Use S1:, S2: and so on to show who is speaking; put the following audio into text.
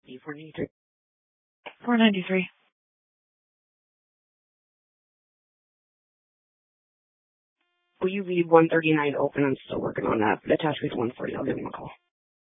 S1: 493.
S2: 493.
S1: Will you leave 139 open? I'm still working on that. But attach me to 140. I'll give him a call.